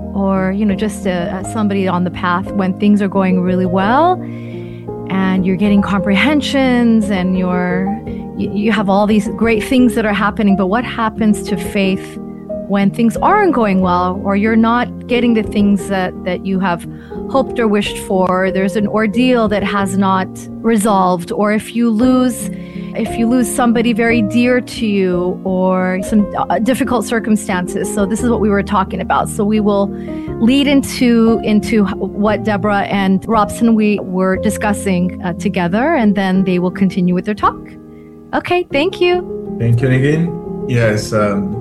or, just somebody on the path when things are going really well and you're getting comprehensions and you have all these great things that are happening. But what happens to faith when things aren't going well, or you're not getting the things that you have hoped or wished for? There's an ordeal that has not resolved, or if you lose somebody very dear to you, or some difficult circumstances. So this is what we were talking about. So we will lead into what Deborah and Robson we were discussing together, and then they will continue with their talk. Okay, thank you. Thank you, Negin. Yes,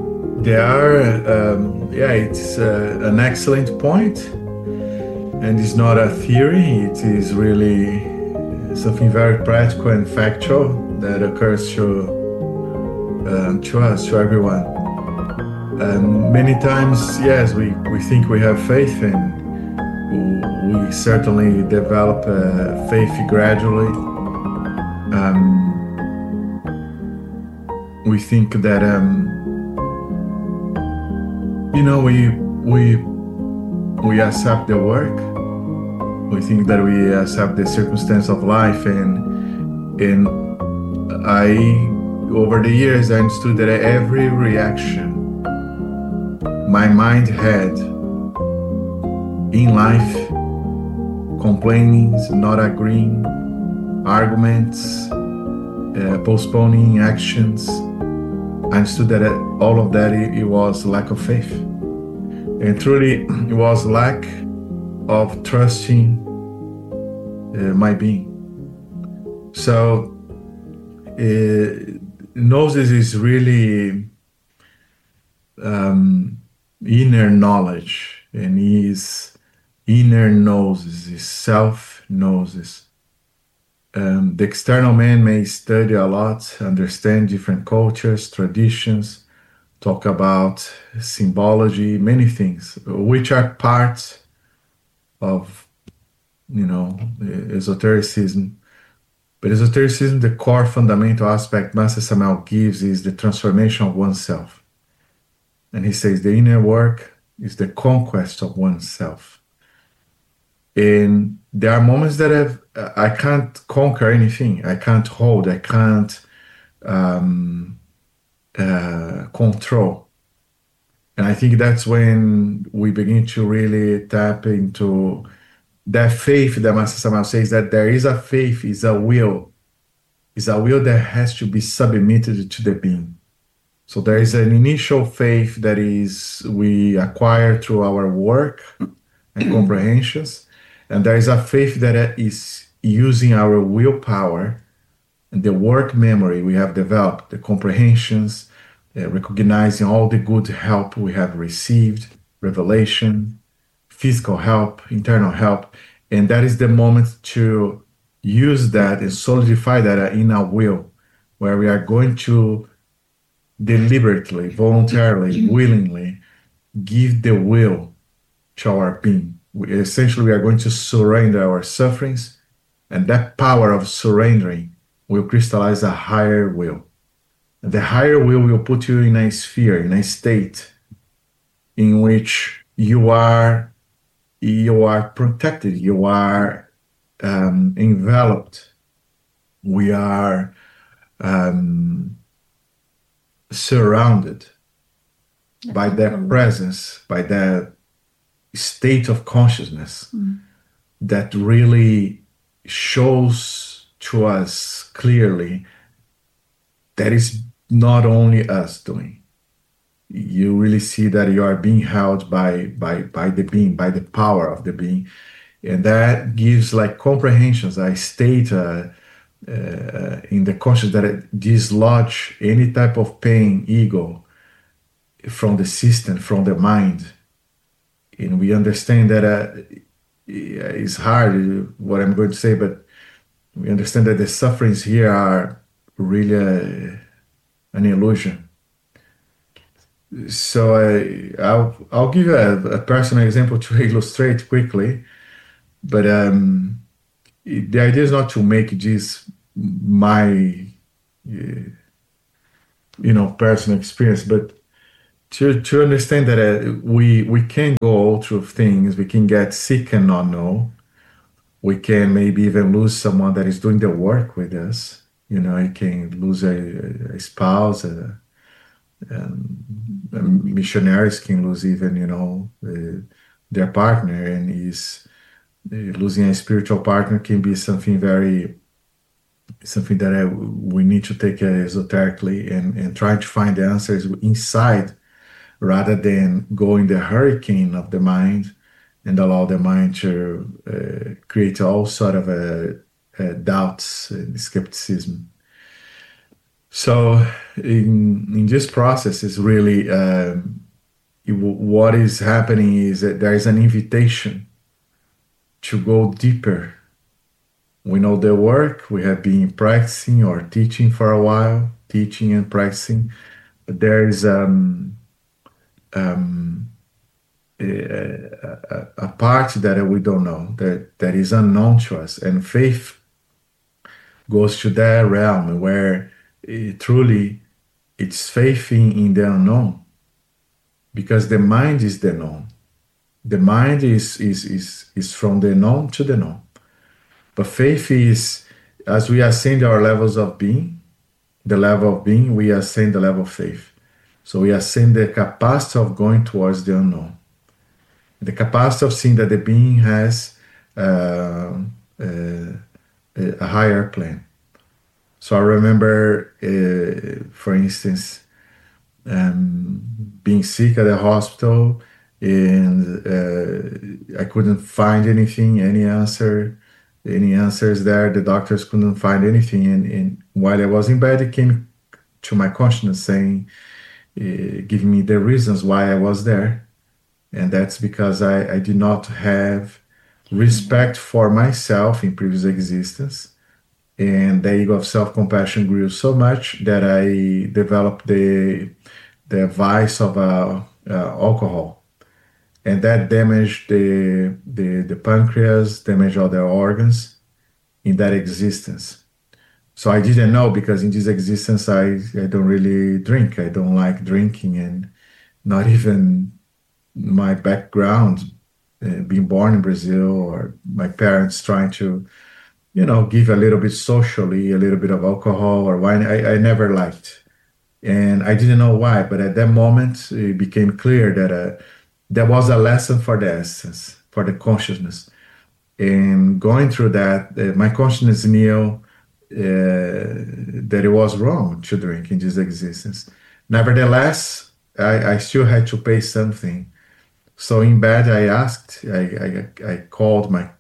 it's an excellent point, and it's not a theory. It is really something very practical and factual that occurs to us, to everyone. Many times, yes, we think we have faith, and we certainly develop faith gradually. We think that we accept the work. We think that we accept the circumstance of life, and I, over the years, I understood that every reaction my mind had in life, complainings, not agreeing, arguments, postponing actions, I understood that all of that, it was lack of faith. And truly, it was lack of trusting my being. So, Gnosis is really inner knowledge, and is inner Gnosis, is self-Gnosis. The external man may study a lot, understand different cultures, traditions, talk about symbology, many things, which are parts of, esotericism. But esotericism, the core fundamental aspect Master Samael gives is the transformation of oneself. And he says the inner work is the conquest of oneself. And there are moments that I can't conquer anything. I can't hold. I can't control. And I think that's when we begin to really tap into that faith that Master Samael says, that there is a faith, is a will that has to be submitted to the being. So there is an initial faith that we acquire through our work and comprehensions. And there is a faith that is using our willpower and the work memory we have developed, the comprehensions, recognizing all the good help we have received, revelation, physical help, internal help. And that is the moment to use that and solidify that in our will, where we are going to deliberately, voluntarily, willingly give the will to our being. Essentially, we are going to surrender our sufferings, and that power of surrendering will crystallize a higher will. And the higher will put you in a sphere, in a state in which you are protected, you are enveloped. We are surrounded by that presence, by that state of consciousness that really shows to us clearly that is not only us doing. You really see that you are being held by the being, by the power of the being. And that gives like comprehensions, a state in the consciousness that dislodge any type of pain, ego, from the system, from the mind. And we understand that it's hard what I'm going to say, but we understand that the sufferings here are really an illusion. So I'll give a personal example to illustrate quickly, but the idea is not to make this my personal experience, but to understand that we can go through things, we can get sick and not know. We can maybe even lose someone that is doing the work with us. You can lose a spouse, missionaries can lose even, their partner, and is losing a spiritual partner can be something that we need to take esoterically and try to find the answers inside rather than go in the hurricane of the mind and allow the mind to create all sort of doubts and skepticism. So in this process is really what is happening is that there is an invitation to go deeper. We know the work, we have been practicing or teaching for a while, teaching and practicing, but there is a part that we don't know, that is unknown to us. And faith goes to that realm where truly it's faith in the unknown, because the mind is the known. The mind is from the known to the known. But faith is, as we ascend our levels of being, the level of being, we ascend the level of faith. So we ascend the capacity of going towards the unknown. The capacity of seeing that the being has a higher plan. So I remember, for instance, being sick at the hospital, and I couldn't find anything, any answers there. The doctors couldn't find anything. And while I was in bed, it came to my consciousness saying, giving me the reasons why I was there. And that's because I did not have respect for myself in previous existence. And the ego of self-compassion grew so much that I developed the vice of alcohol. And that damaged the pancreas, damaged all the organs in that existence. So I didn't know, because in this existence, I don't really drink. I don't like drinking, and not even my background, being born in Brazil, or my parents trying to, give a little bit socially, a little bit of alcohol or wine, I never liked. And I didn't know why, but at that moment, it became clear that there was a lesson for the essence, for the consciousness. And going through that, my consciousness knew that it was wrong to drink in this existence. Nevertheless, I still had to pay something. So in bed, I called my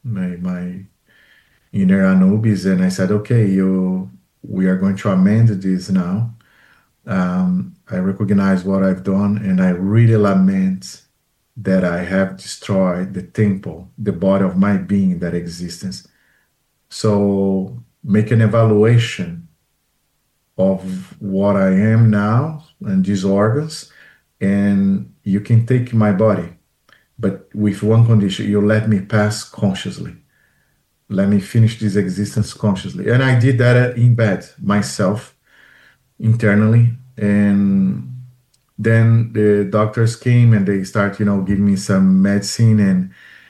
inner Anubis, and I said, okay, we are going to amend this now. I recognize what I've done, and I really lament that I have destroyed the temple, the body of my being, that existence. So make an evaluation of what I am now and these organs, and you can take my body, but with one condition: you let me pass consciously. Let me finish this existence consciously. And I did that in bed, myself, internally. And then the doctors came and they start, giving me some medicine, and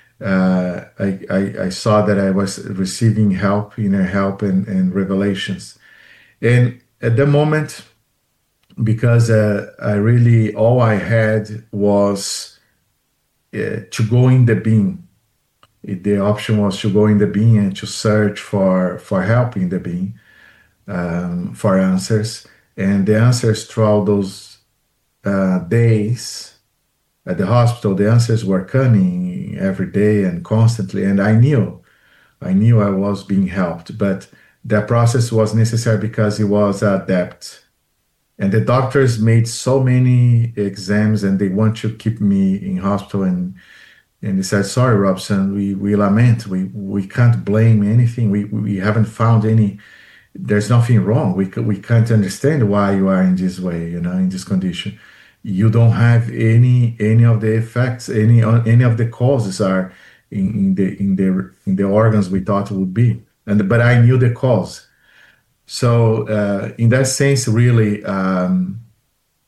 I saw that I was receiving help, inner help, and revelations. And at the moment, because I really, all I had was to go in the being. The option was to go in the being and to search for help in the being, for answers. And the answers throughout those days at the hospital, the answers were coming every day and constantly. And I knew I was being helped, but that process was necessary because it was a debt. And the doctors made so many exams, and they want to keep me in hospital. And they said, sorry, Robson, we lament. We can't blame anything. We haven't found any. There's nothing wrong. We can't understand why you are in this way, in this condition. You don't have any of the effects. Any of the causes are in the organs we thought it would be. But I knew the cause. So in that sense, really,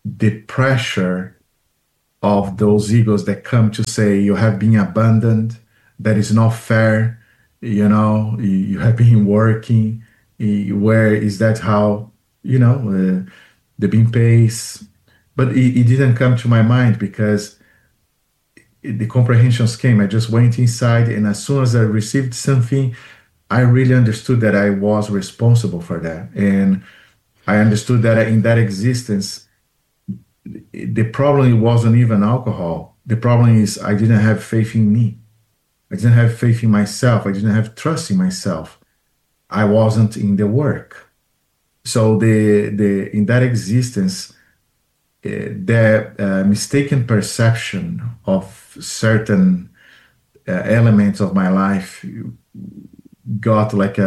the pressure of those egos that come to say you have been abandoned, that is not fair, you have been working, where is that how, the being pays. But it didn't come to my mind because the comprehensions came. I just went inside, and as soon as I received something, I really understood that I was responsible for that. And I understood that in that existence, the problem wasn't even alcohol. The problem is I didn't have faith in me. I didn't have faith in myself. I didn't have trust in myself. I wasn't in the work. So the in that existence, the mistaken perception of certain elements of my life got like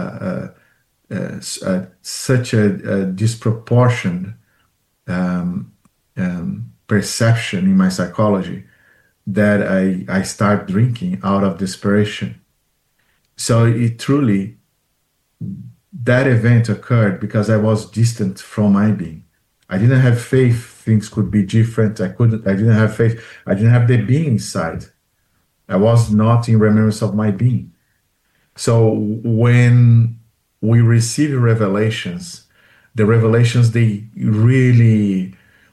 such a disproportioned perception in my psychology that I start drinking out of desperation. So it truly, that event occurred because I was distant from my being. I didn't have faith things could be different. I didn't have faith. I didn't have the being inside. I was not in remembrance of my being. So when we receive revelations, the revelations, they really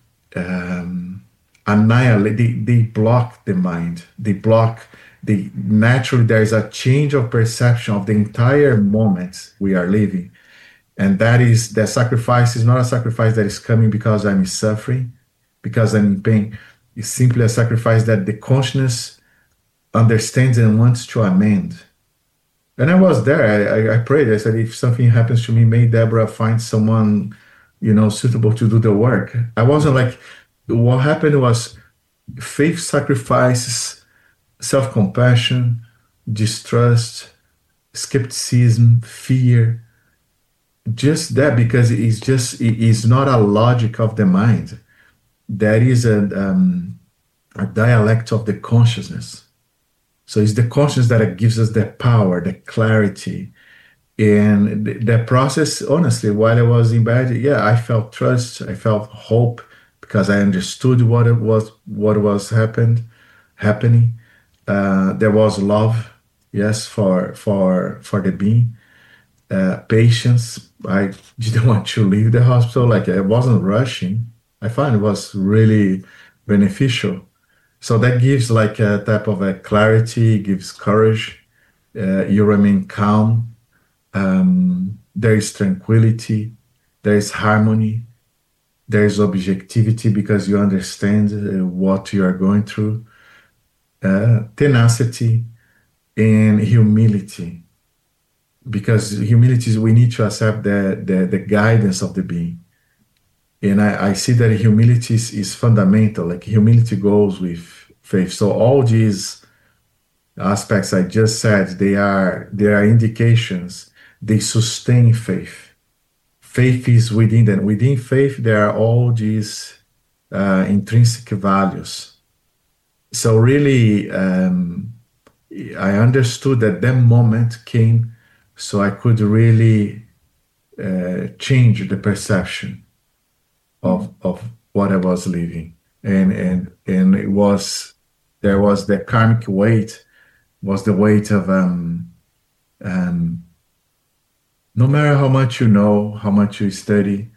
annihilate, they block the mind. Naturally, there is a change of perception of the entire moment we are living. And that is, the sacrifice is not a sacrifice that is coming because I'm suffering, because I'm in pain. It's simply a sacrifice that the consciousness understands and wants to amend. And I was there. I prayed. I said, if something happens to me, may Deborah find someone, suitable to do the work. I wasn't like, what happened was faith sacrifices, self-compassion, distrust, skepticism, fear. Just that, because it is not a logic of the mind. That is a dialect of the consciousness. So it's the consciousness that gives us the power, the clarity. And the process, honestly, while I was in bed, I felt trust, I felt hope, because I understood what was happening. There was love, yes, for the being. Patience. I didn't want to leave the hospital. Like, I wasn't rushing. I found it was really beneficial. So that gives like a type of a clarity, gives courage. You remain calm. There is tranquility. There is harmony. There is objectivity because you understand what you are going through. Tenacity and humility. Because humility is, we need to accept the guidance of the being. And I see that humility is fundamental. Like, humility goes with faith. So all these aspects I just said, they are indications. They sustain faith. Faith is within them. Within faith, there are all these intrinsic values. So really, I understood that moment came so I could really change the perception of what I was living, and there was the karmic weight, was the weight of no matter how much you know, how much you study,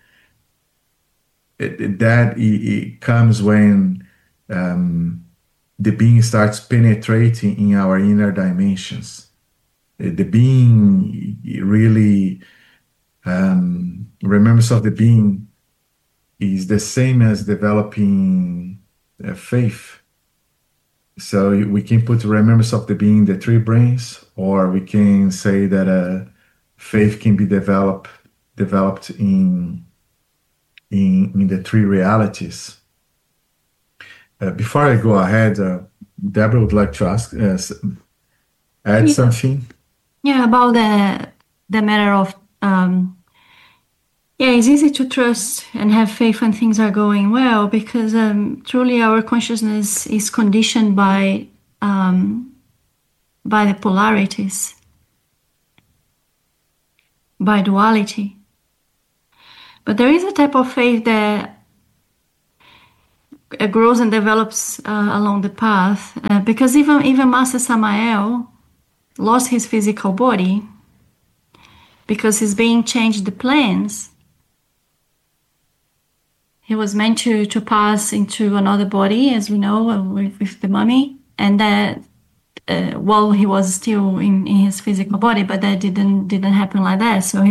it comes when the being starts penetrating in our inner dimensions. The being really, remembrance of the being is the same as developing faith. So we can put remembrance of the being in the three brains, or we can say that faith can be developed in the three realities. Before I go ahead, Deborah would like to add something. Yeah, about the matter of it's easy to trust and have faith when things are going well, because truly our consciousness is conditioned by the polarities, by duality. But there is a type of faith that grows and develops along the path, because even Master Samael lost his physical body because his being changed the plans. He was meant to pass into another body, as we know, with the mummy, and that while he was still in his physical body, but that didn't happen like that. So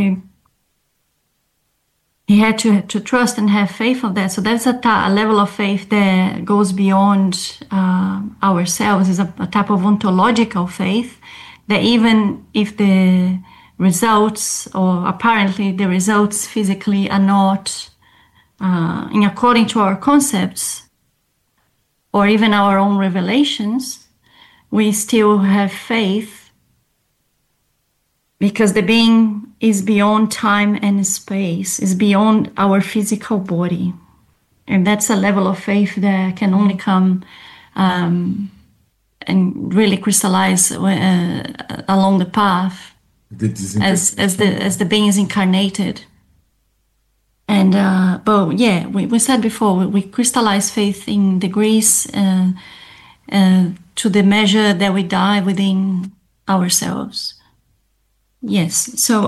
he had to trust and have faith of that. So that's a level of faith that goes beyond ourselves. It's a type of ontological faith that even if the results, or apparently the results physically, are not in according to our concepts or even our own revelations, we still have faith because the being is beyond time and space, is beyond our physical body. And that's a level of faith that can only come and really crystallize along the path as the being is incarnated. And but yeah, we said before, we crystallize faith in degrees to the measure that we die within ourselves. Yes. So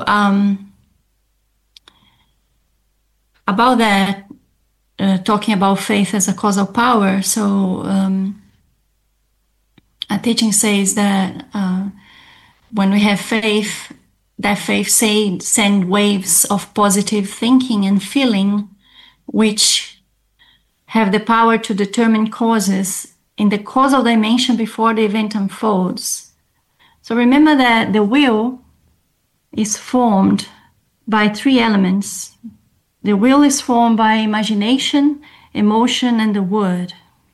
about that, talking about faith as a causal power. So a teaching says that when we have faith, that faith send waves of positive thinking and feeling, which have the power to determine causes in the causal dimension before the event unfolds. So remember that the will is formed by three elements. The will is formed by imagination, emotion, and the word.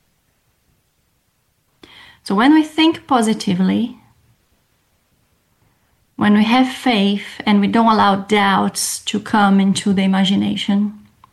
So when we think positively, when we have faith and we don't allow doubts to come into the imagination,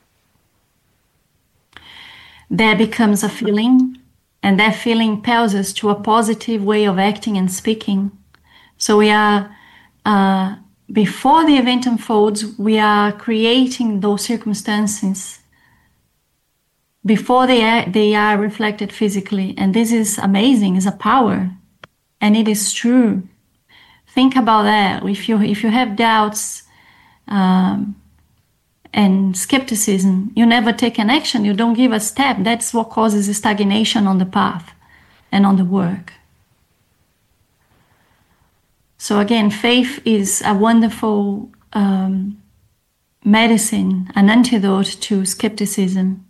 there becomes a feeling, and that feeling impels us to a positive way of acting and speaking. So we are, before the event unfolds, we are creating those circumstances before they are reflected physically. And this is amazing, it's a power, and it is true. Think about that. If you have doubts and skepticism, you never take an action, you don't give a step. That's what causes stagnation on the path and on the work. So again, faith is a wonderful medicine, an antidote to skepticism.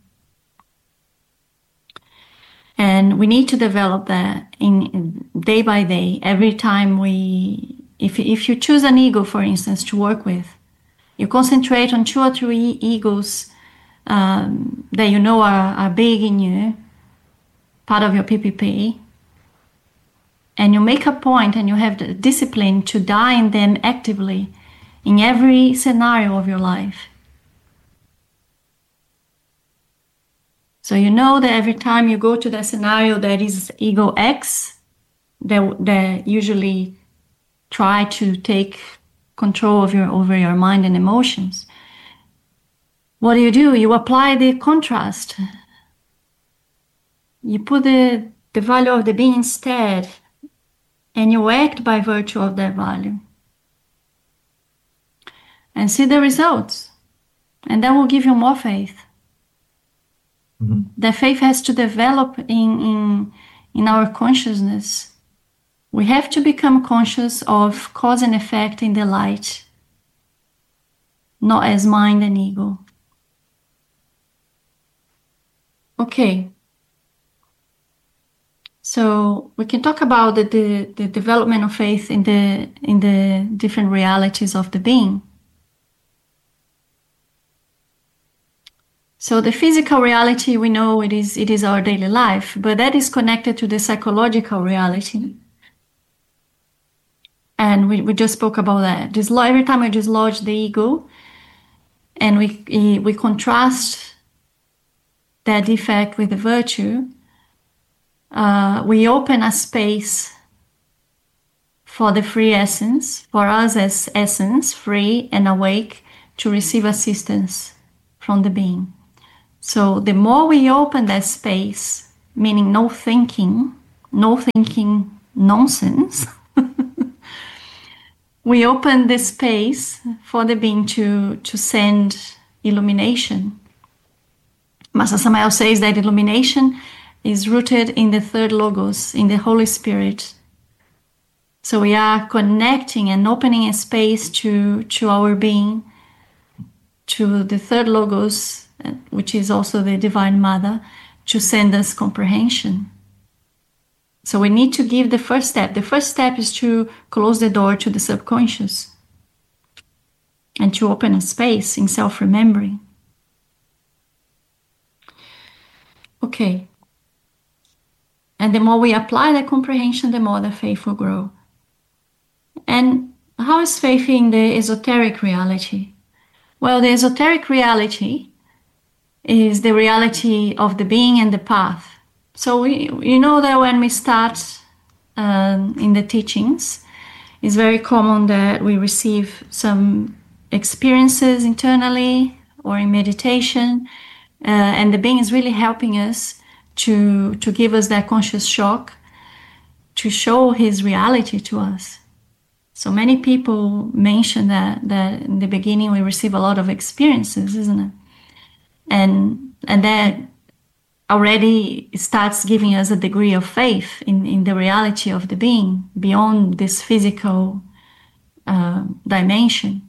And we need to develop that in day by day. Every time if you choose an ego, for instance, to work with, you concentrate on 2 or 3 egos that you know are big in you, part of your PPP, and you make a point and you have the discipline to die in them actively in every scenario of your life. So you know that every time you go to that scenario that is ego X, that usually try to take control over your mind and emotions. What do? You apply the contrast. You put the value of the being instead, and you act by virtue of that value. And see the results. And that will give you more faith. Mm-hmm. That faith has to develop in our consciousness. We have to become conscious of cause and effect in the light, not as mind and ego. Okay. So we can talk about the development of faith in the different realities of the being. So the physical reality, we know it is our daily life, but that is connected to the psychological reality. And we just spoke about that. Every time we dislodge the ego and we contrast that defect with the virtue, we open a space for the free essence, for us as essence, free and awake, to receive assistance from the being. So the more we open that space, meaning no thinking nonsense, we open the space for the being to send illumination. Master Samael says that illumination is rooted in the third logos, in the Holy Spirit. So we are connecting and opening a space to our being, to the third logos, which is also the Divine Mother, to send us comprehension. So we need to give the first step. The first step is to close the door to the subconscious and to open a space in self-remembering. Okay. And the more we apply that comprehension, the more the faith will grow. And how is faith in the esoteric reality? Well, the esoteric reality is the reality of the being and the path. So you know that when we start in the teachings, it's very common that we receive some experiences internally or in meditation, and the being is really helping us to give us that conscious shock, to show his reality to us. So many people mention that in the beginning we receive a lot of experiences, isn't it? And that already starts giving us a degree of faith in the reality of the being beyond this physical dimension.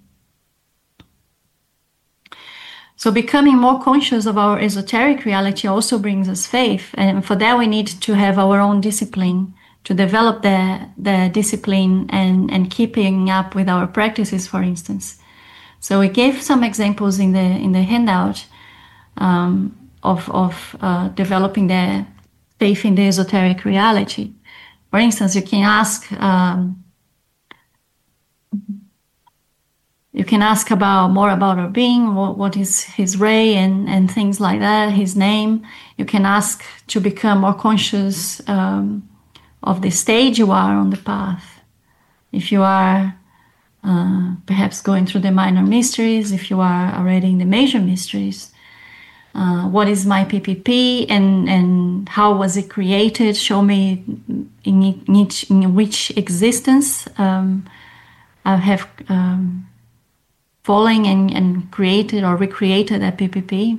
So becoming more conscious of our esoteric reality also brings us faith. And for that we need to have our own discipline, to develop the discipline and keeping up with our practices, for instance. So we gave some examples in the handout of developing the faith in the esoteric reality. For instance, you can ask more about our being, what is his ray and things like that, his name. You can ask to become more conscious of the stage you are on the path. If you are perhaps going through the minor mysteries, if you are already in the major mysteries, what is my PPP and how was it created? Show me in which existence I have fallen and created or recreated that PPP.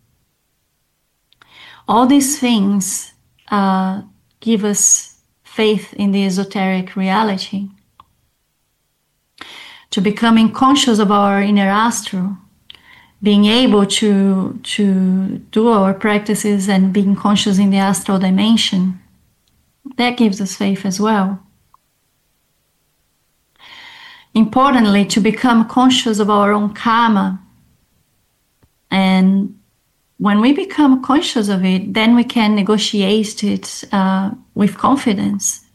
All these things give us faith in the esoteric reality, to becoming conscious of our inner astral, being able to do our practices and being conscious in the astral dimension. That gives us faith as well. Importantly, to become conscious of our own karma. And when we become conscious of it, then we can negotiate it with confidence.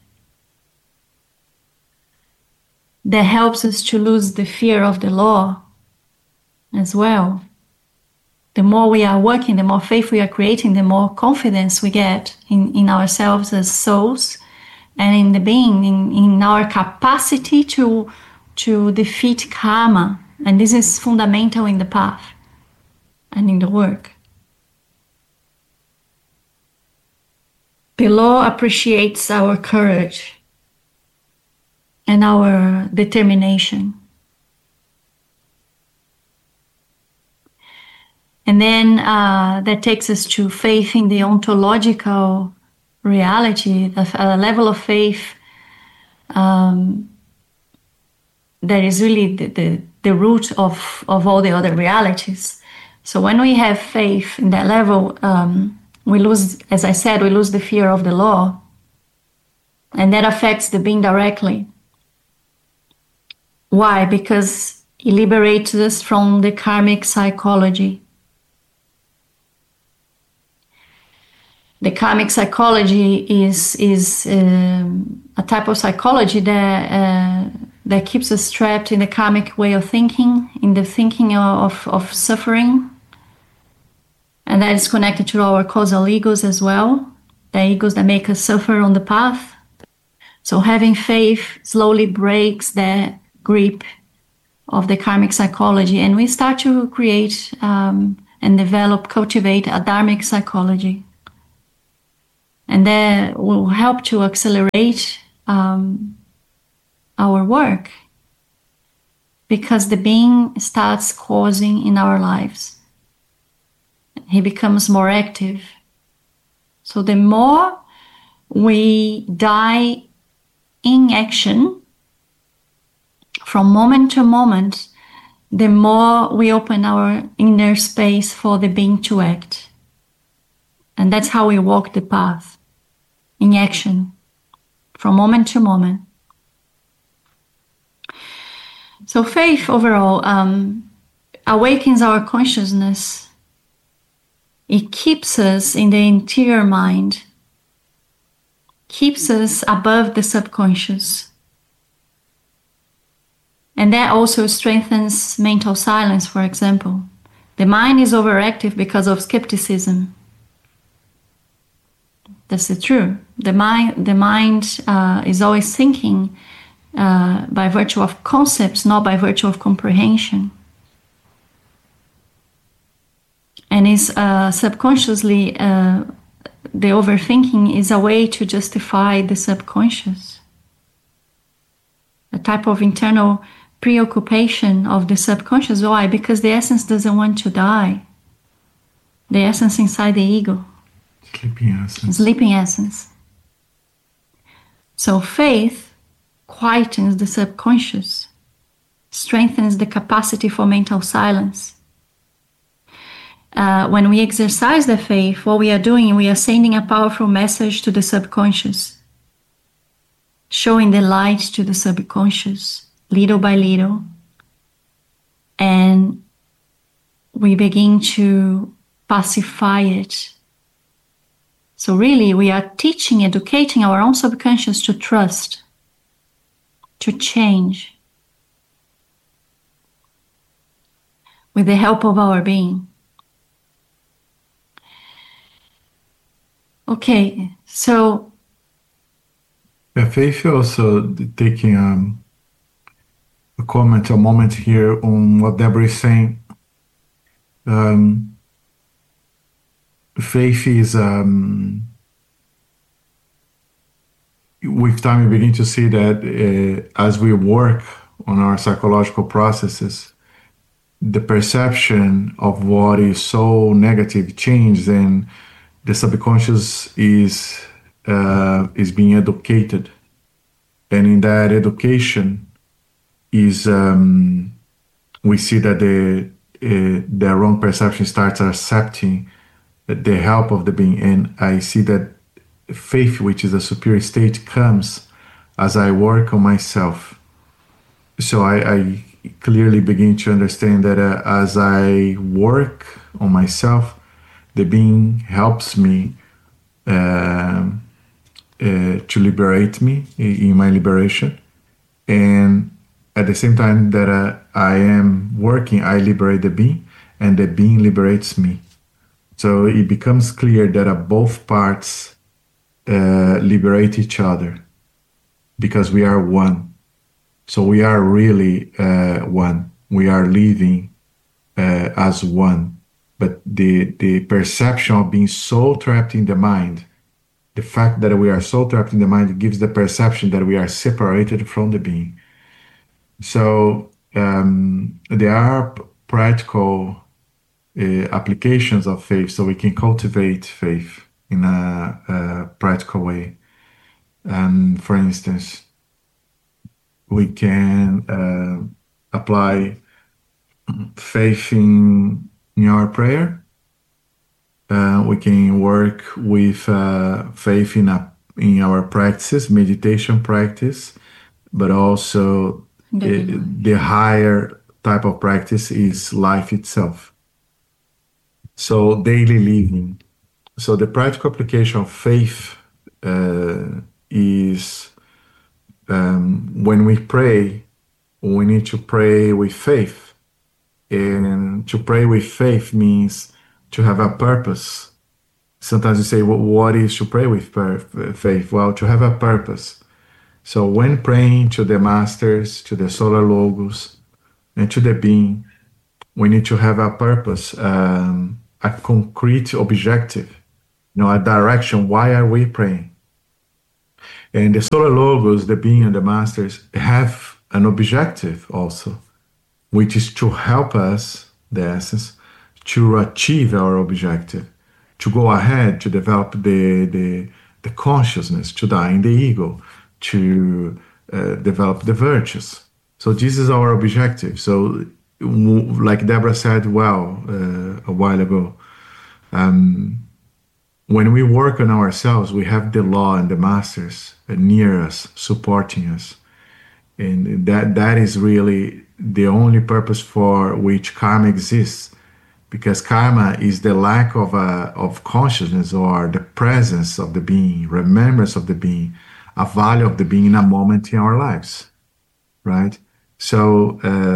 That helps us to lose the fear of the law as well. The more we are working, the more faith we are creating, the more confidence we get in ourselves as souls and in the being, in our capacity to defeat karma. And this is fundamental in the path and in the work. The law appreciates our courage and our determination. And then that takes us to faith in the ontological reality, a level of faith that is really the root of all the other realities. So when we have faith in that level, we lose, as I said, we lose the fear of the law, and that affects the being directly. Why? Because it liberates us from the karmic psychology. The karmic psychology is a type of psychology that keeps us trapped in the karmic way of thinking, in the thinking of suffering. And that is connected to our causal egos as well, the egos that make us suffer on the path. So having faith slowly breaks that grip of the karmic psychology, and we start to create and cultivate a dharmic psychology. And that will help to accelerate our work, because the being starts causing in our lives. He becomes more active. So the more we die in action, from moment to moment, the more we open our inner space for the being to act. And that's how we walk the path, in action, from moment to moment. So faith overall awakens our consciousness. It keeps us in the interior mind, keeps us above the subconscious. And that also strengthens mental silence, for example. The mind is overactive because of skepticism. That's the truth. The mind is always thinking by virtue of concepts, not by virtue of comprehension. And is subconsciously, the overthinking is a way to justify the subconscious. A type of internal preoccupation of the subconscious. Why? Because the essence doesn't want to die. The essence inside the ego. Sleeping essence. So faith quietens the subconscious, strengthens the capacity for mental silence. When we exercise the faith, what we are doing, we are sending a powerful message to the subconscious, showing the light to the subconscious, little by little. And we begin to pacify it. So really, we are teaching, educating our own subconscious to trust, to change, with the help of our being. Okay, so... Faith also taking a comment, a moment here on what Deborah is saying. Faith is, with time we begin to see that as we work on our psychological processes, the perception of what is so negative changes, and the subconscious is being educated, and in that education is we see that the wrong perception starts accepting the help of the being, and I see that faith, which is a superior state, comes as I work on myself. So I clearly begin to understand that as I work on myself, the being helps me to liberate me in my liberation, and at the same time that I am working, I liberate the being, and the being liberates me. So it becomes clear that both parts liberate each other, because we are one. So we are really one. We are living as one. But the perception of being so trapped in the mind, the fact that we are so trapped in the mind, gives the perception that we are separated from the being. So there are practical applications of faith, so we can cultivate faith in a practical way. And for instance, we can apply faith in our prayer. We can work with faith in our practices, meditation practice, but also the higher type of practice is life itself. So daily living. So the practical application of faith is when we pray, we need to pray with faith. And to pray with faith means to have a purpose. Sometimes you say, well, what is to pray with faith? Well, to have a purpose. So when praying to the masters, to the solar logos, and to the being, we need to have a purpose, a concrete objective, a direction. Why are we praying? And the Solar Logos, the being and the masters, have an objective also, which is to help us, the essence, to achieve our objective, to go ahead, to develop the consciousness, to die in the ego, to develop the virtues. So this is our objective. So like Deborah said a while ago, when we work on ourselves, we have the law and the masters near us, supporting us. And that is really the only purpose for which karma exists, because karma is the lack of consciousness, or the presence of the being, remembrance of the being, a value of the being in a moment in our lives, right? So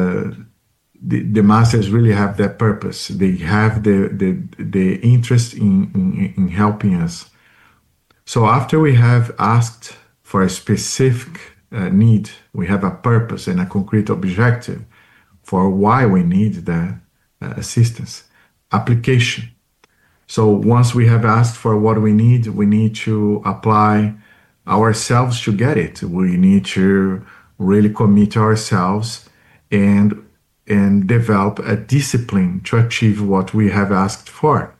the masters really have that purpose. They have the interest in helping us. So after we have asked for a specific need, we have a purpose and a concrete objective for why we need that assistance. Application. So once we have asked for what we need to apply ourselves to get it. We need to really commit ourselves and develop a discipline to achieve what we have asked for.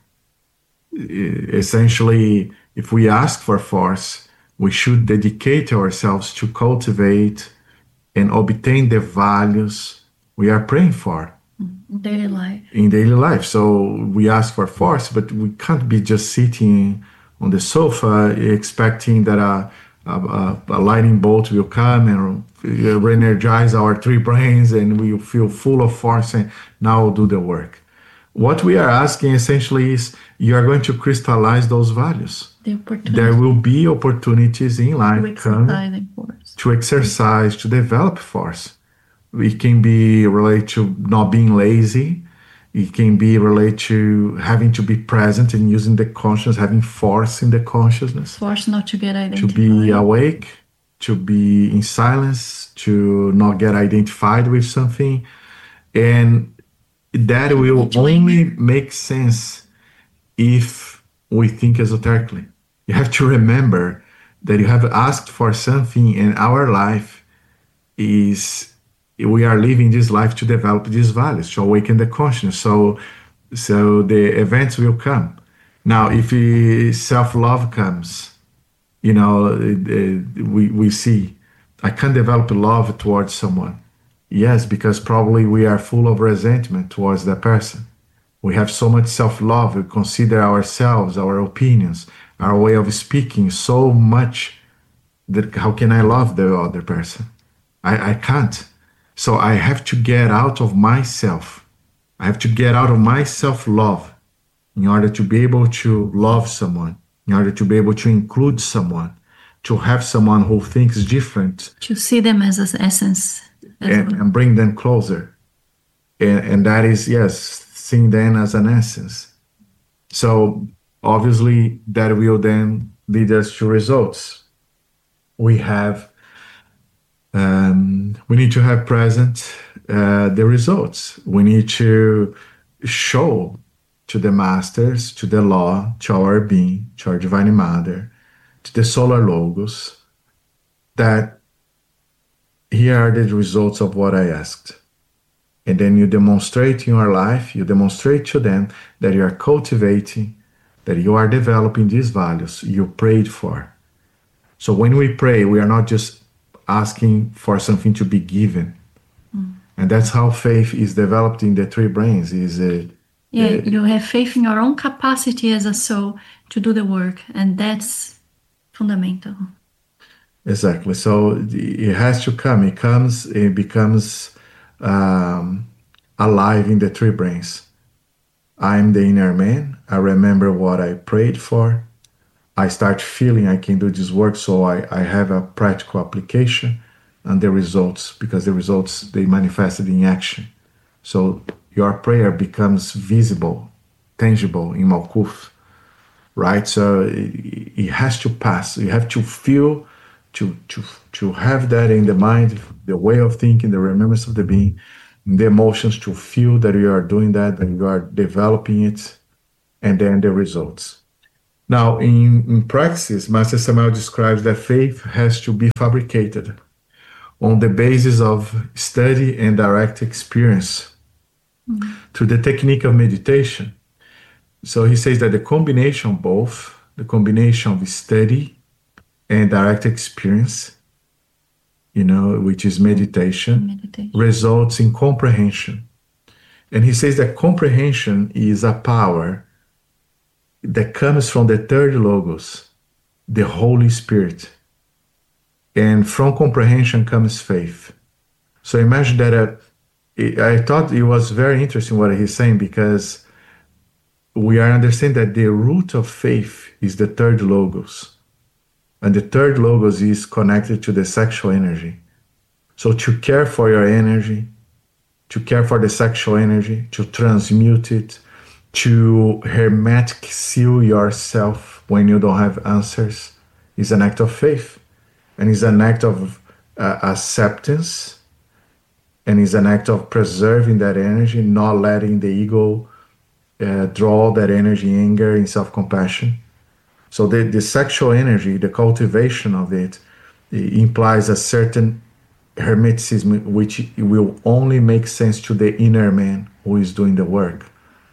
Essentially, if we ask for force, we should dedicate ourselves to cultivate and obtain the values we are praying for. Daily life. In daily life. So we ask for force, but we can't be just sitting on the sofa expecting that a lightning bolt will come and re-energize our three brains and we feel full of force and now we'll do the work. What we are asking essentially is you are going to crystallize those values. There will be opportunities in life to exercise, to develop force. It can be related to not being lazy. It can be related to having to be present and using the consciousness, having force in the consciousness. Force not to get identified. To be awake, to be in silence, to not get identified with something. And that will only make sense if we think esoterically. You have to remember that you have asked for something, and our life is, we are living this life to develop these values, to awaken the consciousness. So the events will come. Now, if self-love comes, we see, I can't develop love towards someone. Yes, because probably we are full of resentment towards that person. We have so much self-love. We consider ourselves, our opinions, our way of speaking so much that how can I love the other person? I can't. So I have to get out of myself. I have to get out of my self-love in order to be able to love someone, in order to be able to include someone, to have someone who thinks different. To see them as an essence. And bring them closer. And that is, yes, seeing them as an essence. So obviously that will then lead us to results. We need to have present the results. We need to show to the masters, to the law, to our being, to our Divine Mother, to the Solar Logos, that here are the results of what I asked. And then you demonstrate in your life, you demonstrate to them that you are cultivating, that you are developing these values you prayed for. So when we pray, we are not just asking for something to be given. And that's how faith is developed in the three brains. You have faith in your own capacity as a soul to do the work, and that's fundamental. Exactly. So it has to come. It becomes alive in the three brains. I'm the inner man. I remember what I prayed for. I start feeling I can do this work, so I have a practical application and the results, because the results, they manifested in action. So your prayer becomes visible, tangible in Malkuth, right? So it has to pass. You have to feel, to have that in the mind, the way of thinking, the remembrance of the being, the emotions to feel that you are doing that you are developing it, and then the results. Now, in praxis, Master Samael describes that faith has to be fabricated on the basis of study and direct experience through the technique of meditation. So he says that the combination of study and direct experience, which is meditation, results in comprehension. And he says that comprehension is a power that comes from the third logos, the Holy Spirit. And from comprehension comes faith. So imagine that I thought it was very interesting what he's saying, because we are understanding that the root of faith is the third logos. And the third logos is connected to the sexual energy. So to care for your energy, to care for the sexual energy, to transmute it, to hermetic seal yourself when you don't have answers, is an act of faith. And is an act of acceptance, and is an act of preserving that energy, not letting the ego draw that energy, anger, and self-compassion. So the sexual energy, the cultivation of it implies a certain hermeticism, which will only make sense to the inner man who is doing the work.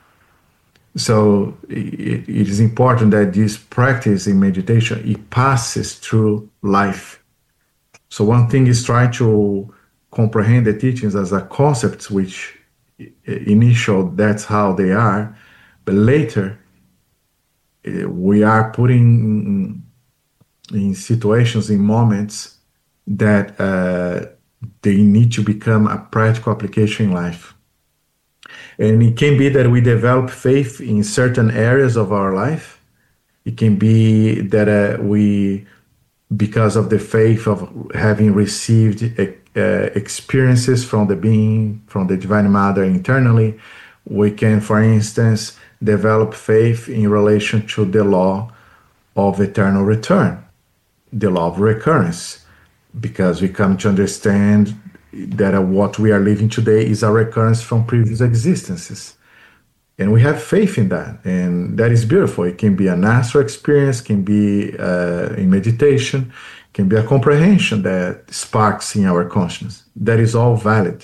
So it is important that this practice in meditation, it passes through life. So one thing is try to comprehend the teachings as a concept, which initial, that's how they are. But later, we are putting in situations, in moments that they need to become a practical application in life. And it can be that we develop faith in certain areas of our life. It can be that we, because of the faith of having received experiences from the being, from the Divine Mother internally, we can, for instance, develop faith in relation to the law of eternal return, the law of recurrence, because we come to understand that what we are living today is a recurrence from previous existences. And we have faith in that. And that is beautiful. It can be a natural experience, can be in meditation, can be a comprehension that sparks in our consciousness. That is all valid.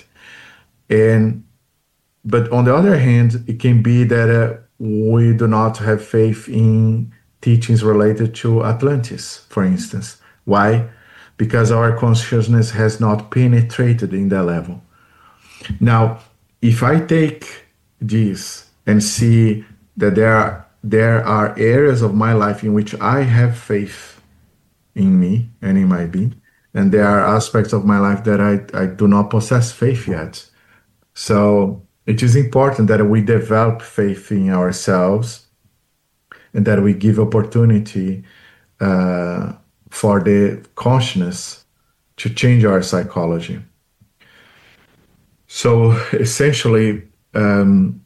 But on the other hand, it can be that we do not have faith in teachings related to Atlantis, for instance. Why? Because our consciousness has not penetrated in that level. Now, if I take this and see that there are areas of my life in which I have faith in me and in my being, and there are aspects of my life that I do not possess faith yet. So it is important that we develop faith in ourselves and that we give opportunity for the consciousness to change our psychology. So essentially, to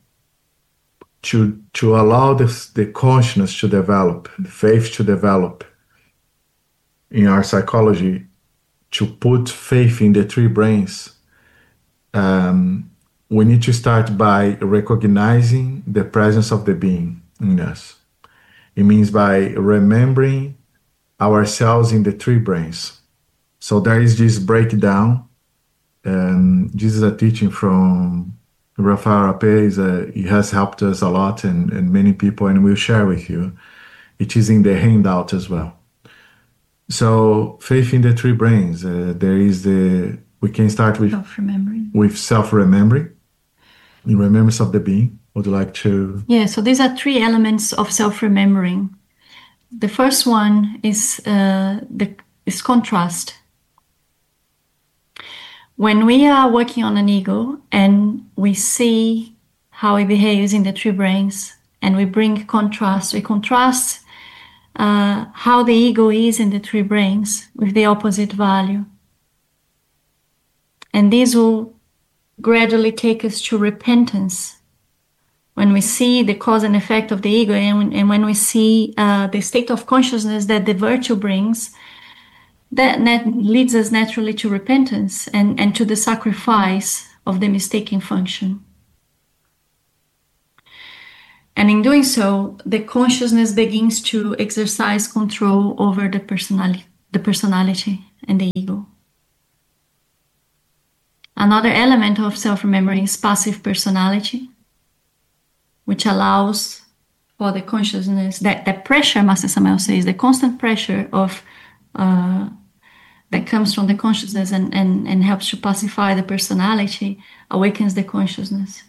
allow the consciousness to develop, the faith to develop in our psychology, to put faith in the three brains, we need to start by recognizing the presence of the being in us. It means by remembering ourselves in the three brains. So there is this breakdown. This is a teaching from Rafael Rapé. He has helped us a lot and many people, and we'll share with you. It is in the handout as well. So faith in the three brains. We can start with self-remembering, in remembrance of the being. Would you like to? Yeah, so these are three elements of self-remembering. The first one is contrast. When we are working on an ego and we see how it behaves in the three brains, and we bring contrast, we contrast how the ego is in the three brains with the opposite value. And this will gradually take us to repentance. When we see the cause and effect of the ego, and when we see the state of consciousness that the virtue brings, that leads us naturally to repentance and to the sacrifice of the mistaken function. And in doing so, the consciousness begins to exercise control over the personality and the ego. Another element of self-remembering is passive personality, which allows for the consciousness, that pressure, Master Samael says, the constant pressure of that comes from the consciousness and helps to pacify the personality, awakens the consciousness.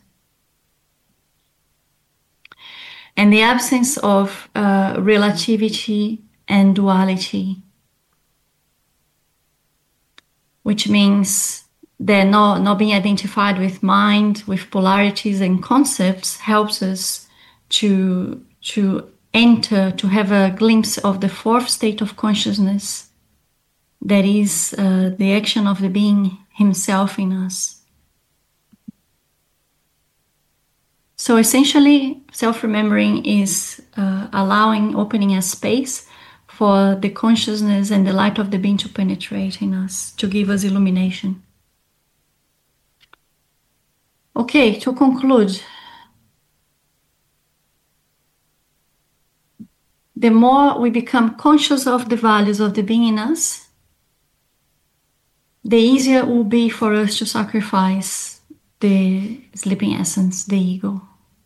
And the absence of relativity and duality, which means that not being identified with mind, with polarities and concepts, helps us to enter, to have a glimpse of the fourth state of consciousness, that is the action of the being himself in us. So essentially, self-remembering is opening a space for the consciousness and the light of the being to penetrate in us, to give us illumination. Okay, to conclude, the more we become conscious of the values of the being in us, the easier it will be for us to sacrifice the sleeping essence, the ego.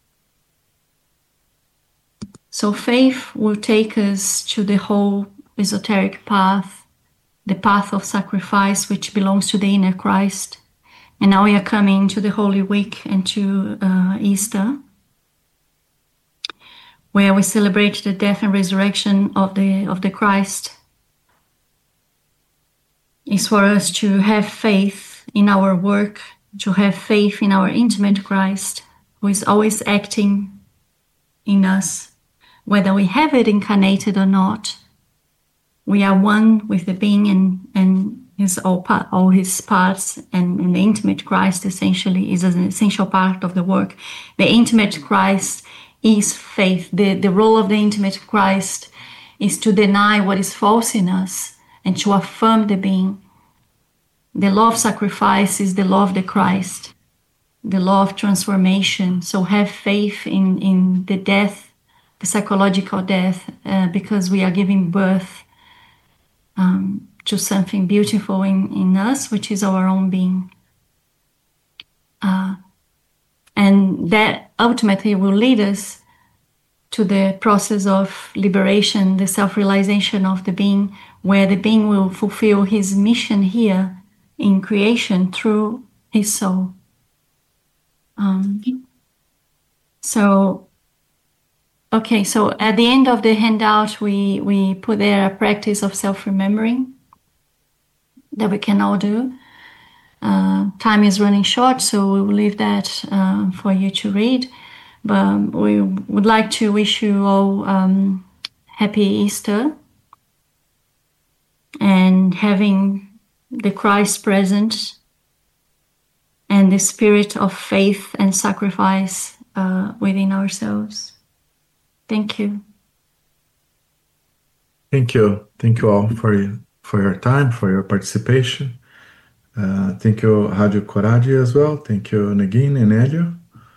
So faith will take us to the whole esoteric path, the path of sacrifice, which belongs to the inner Christ. And now we are coming to the Holy Week and to Easter, where we celebrate the death and resurrection of the Christ. It's for us to have faith in our work, to have faith in our intimate Christ, who is always acting in us. Whether we have it incarnated or not, we are one with the being and all his parts, and the intimate Christ essentially is an essential part of the work. The intimate Christ is faith. The role of the intimate Christ is to deny what is false in us and to affirm the being. The law of sacrifice is the law of the Christ, the law of transformation. So have faith in the death, the psychological death, because we are giving birth to something beautiful in us, which is our own being. And that ultimately will lead us to the process of liberation, the self-realization of the being, where the being will fulfill his mission here in creation through his soul. So at the end of the handout, we put there a practice of self-remembering that we can all do. Time is running short, so we will leave that for you to read. But we would like to wish you all happy Easter, and having the Christ present and the spirit of faith and sacrifice within ourselves. Thank you. Thank you. Thank you all for your time, for your participation. Thank you, Rádio Coragem, as well. Thank you, Negin and Hélio.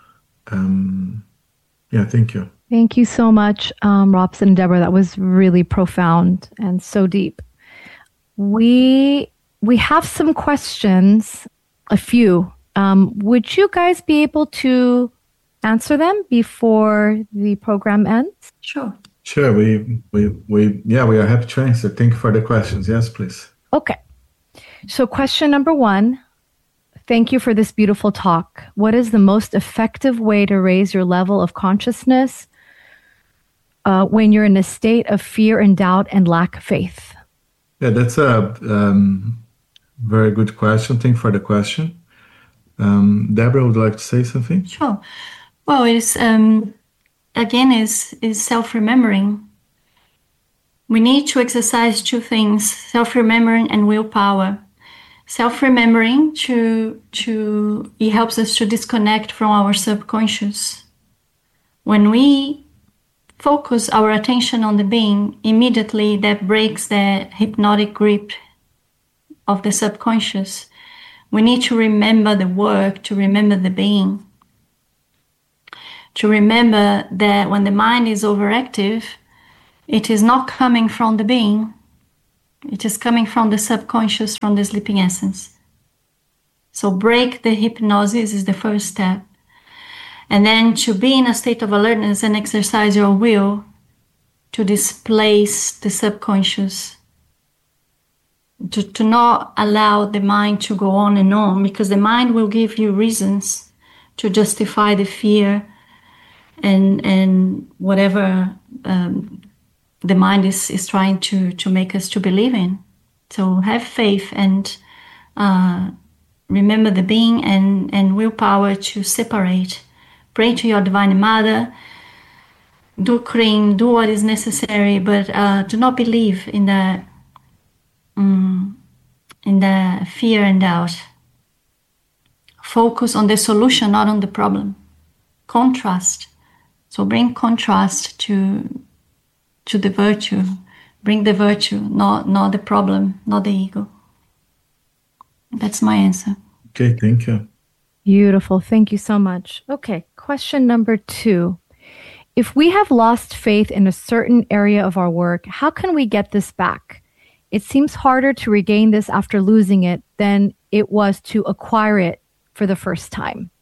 Thank you. Thank you so much, Robson and Deborah. That was really profound and so deep. We have some questions, a few. Would you guys be able to answer them before the program ends? Sure. Sure. We are happy to answer. Thank you for the questions. Yes, please. Okay. So question number 1, thank you for this beautiful talk. What is the most effective way to raise your level of consciousness when you're in a state of fear and doubt and lack of faith? Yeah, that's a very good question. Thank you for the question. Deborah, would you like to say something? Sure. Well, it's again is self-remembering. We need to exercise 2 things: self-remembering and willpower. Self-remembering it helps us to disconnect from our subconscious. When we focus our attention on the being, immediately that breaks the hypnotic grip of the subconscious, We need to remember the work, to remember the being, to remember that when the mind is overactive, it is not coming from the being, it is coming from the subconscious, from the sleeping essence. So break the hypnosis is the first step. And then to be in a state of alertness and exercise your will to displace the subconscious, to not allow the mind to go on and on, because the mind will give you reasons to justify the fear and whatever the mind is trying to make us to believe in. So have faith and remember the being and willpower to separate. Pray to your Divine Mother, do clean, do what is necessary, but do not believe in the fear and doubt. Focus on the solution, not on the problem. Contrast. So bring contrast to the virtue. Bring the virtue, not the problem, not the ego. That's my answer. Okay, thank you. Beautiful. Thank you so much. Okay, question number 2. If we have lost faith in a certain area of our work, how can we get this back? It seems harder to regain this after losing it than it was to acquire it for the first time.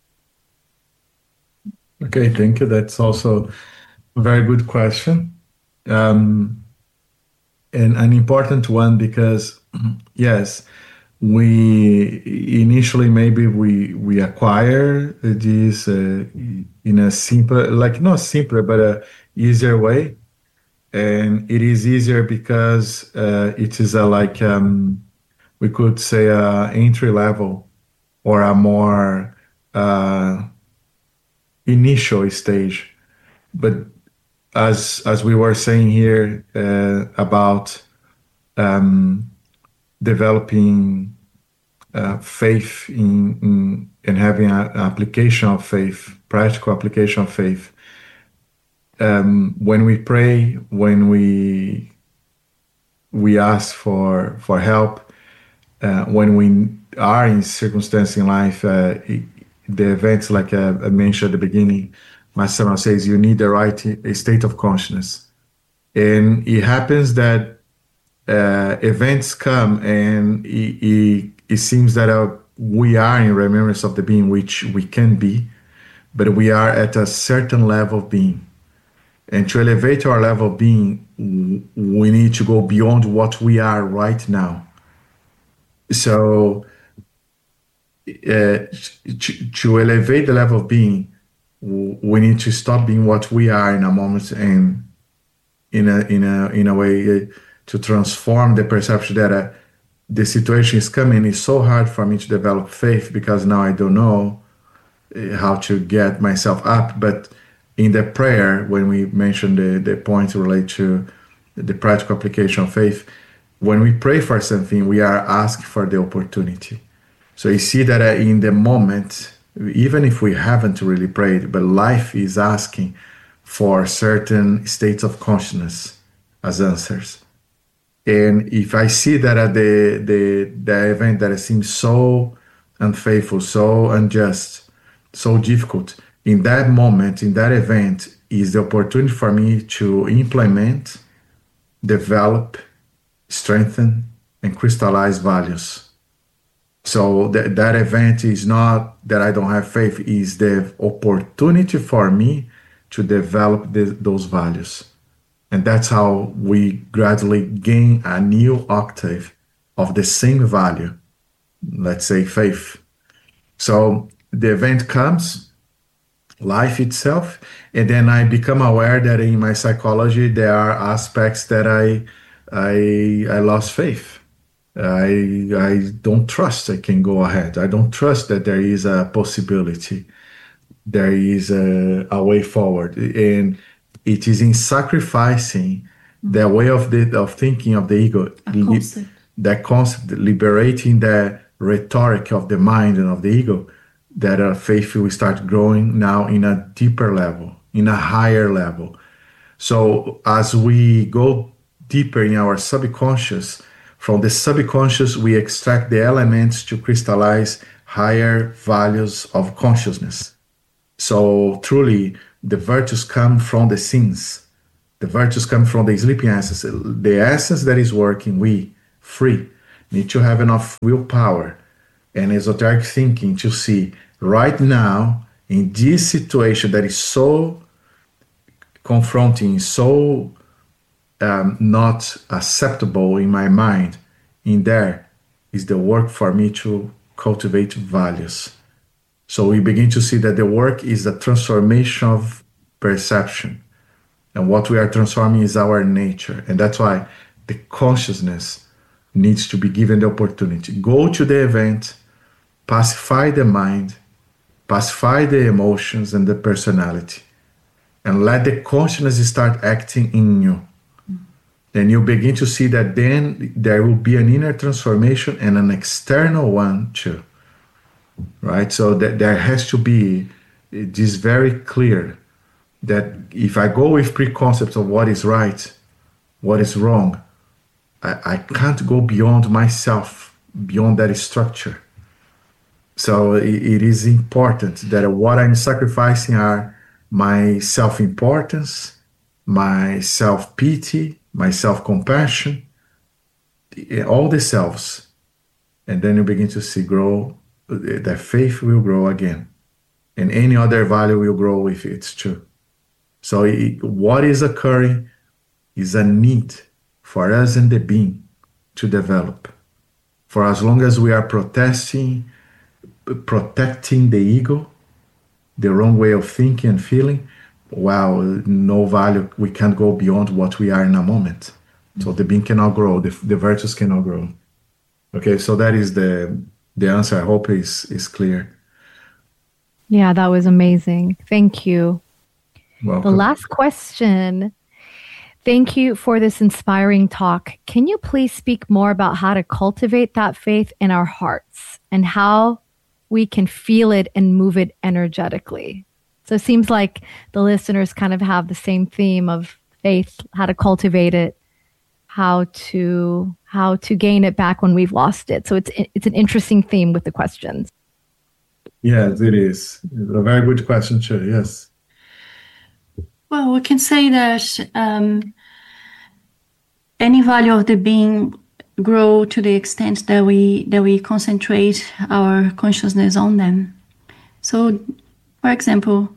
Okay, thank you. That's also a very good question. And an important one because, yes, we initially maybe we acquire this in a simpler, like not simpler, but a easier way. And it is easier because it is we could say a entry level or a more initial stage. But as we were saying here about developing faith in and having an application of faith, practical application of faith. When we pray, when we ask for help, when we are in circumstance in life, the events like I mentioned at the beginning, Master says you need the right state of consciousness, and it happens that events come and it seems that we are in remembrance of the being, which we can be, but we are at a certain level of being. And to elevate our level of being, we need to go beyond what we are right now. So to elevate the level of being, we need to stop being what we are in a moment and in a way to transform the perception that the situation is coming. It's so hard for me to develop faith because now I don't know how to get myself up. But in the prayer, when we mentioned the point related to the practical application of faith, when we pray for something, we are asking for the opportunity. So you see that in the moment, even if we haven't really prayed, but life is asking for certain states of consciousness as answers. And if I see that at the event that seems so unfaithful, so unjust, so difficult, in that moment, in that event, is the opportunity for me to implement, develop, strengthen, and crystallize values. So that event is not that I don't have faith, is the opportunity for me to develop those values. And that's how we gradually gain a new octave of the same value, let's say faith. So the event comes, life itself, and then I become aware that in my psychology there are aspects that I lost faith. I don't trust I can go ahead. I don't trust that there is a possibility. There is a way forward. And it is in sacrificing the way of thinking of the ego, that concept, liberating the rhetoric of the mind and of the ego, that faith will start growing now in a deeper level, in a higher level. So as we go deeper in our subconscious, from the subconscious, we extract the elements to crystallize higher values of consciousness. So truly, the virtues come from the sins. The virtues come from the sleeping essence. The essence that is working, we, free, need to have enough willpower and esoteric thinking to see right now, in this situation that is so confronting, so not acceptable in my mind, in there is the work for me to cultivate values. So we begin to see that the work is a transformation of perception. And what we are transforming is our nature. And that's why the consciousness needs to be given the opportunity. Go to the event, pacify the mind, pacify the emotions and the personality, and let the consciousness start acting in you. Then you begin to see that then there will be an inner transformation and an external one too. Right? So that there has to be this very clear that if I go with preconcepts of what is right, what is wrong, I can't go beyond myself, beyond that structure. So it is important that what I'm sacrificing are my self-importance, my self-pity, my self-compassion, all the selves. And then you begin to see grow, that faith will grow again. And any other value will grow with it too. So what is occurring is a need for us and the being to develop. For as long as we are protecting the ego, the wrong way of thinking and feeling, well, no value, we can't go beyond what we are in a moment. So the being cannot grow, the virtues cannot grow. Okay, so that is the answer. I hope is clear. Yeah, that was amazing. Thank you. Welcome. The last question. Thank you for this inspiring talk. Can you please speak more about how to cultivate that faith in our hearts and how we can feel it and move it energetically? So it seems like the listeners kind of have the same theme of faith, how to cultivate it, how to gain it back when we've lost it. So it's an interesting theme with the questions. Yes, it is. It's a very good question, too. Yes. Well, we can say that any value of the being grow to the extent that we concentrate our consciousness on them. So, for example,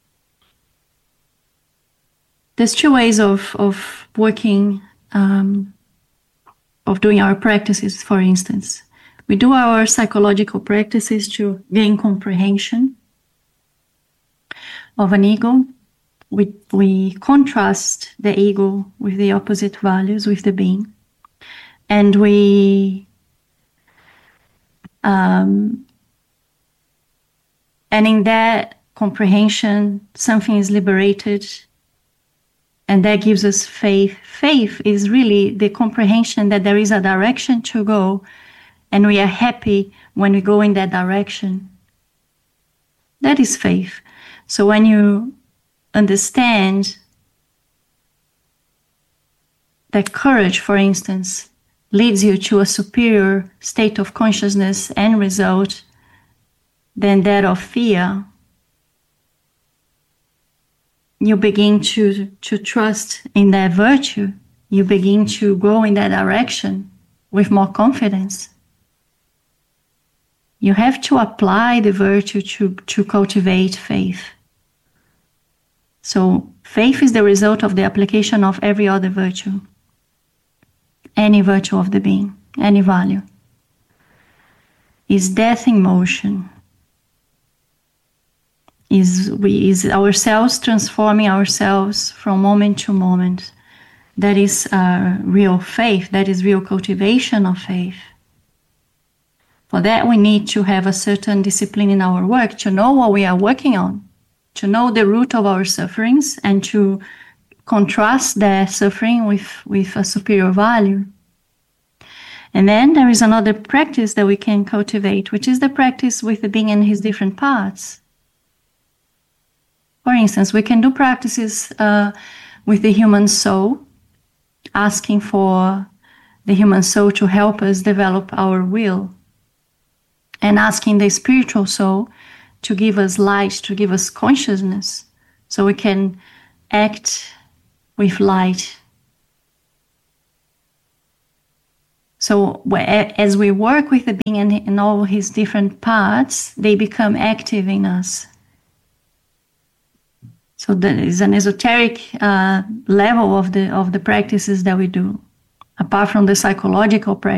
there's two ways of working, of doing our practices, for instance. We do our psychological practices to gain comprehension of an ego. We contrast the ego with the opposite values, with the being. And and in that comprehension, something is liberated, and that gives us faith. Faith is really the comprehension that there is a direction to go, and we are happy when we go in that direction. That is faith. So when you understand that courage, for instance, leads you to a superior state of consciousness and result than that of fear, you begin to trust in that virtue. You begin to go in that direction with more confidence. You have to apply the virtue to cultivate faith. So faith is the result of the application of every other virtue. Any virtue of the being, any value. Is death in motion. Is ourselves transforming ourselves from moment to moment. That is real faith. That is real cultivation of faith. For that, we need to have a certain discipline in our work to know what we are working on, to know the root of our sufferings, and to contrast that suffering with a superior value. And then there is another practice that we can cultivate, which is the practice with the being in his different parts. For instance, we can do practices with the human soul, asking for the human soul to help us develop our will, and asking the spiritual soul to give us light, to give us consciousness, so we can act with light. So as we work with the being in all his different parts, they become active in us. So that is an esoteric level of the practices that we do, apart from the psychological practice.